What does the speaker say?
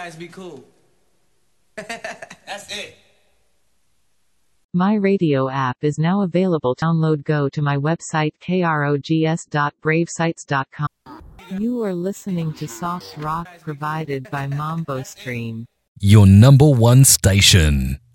guys be cool. That's it. My radio app is now available. Download. Go to my website krogs.bravesites.com. You are listening to soft rock provided by Mambo Stream. Your number one station.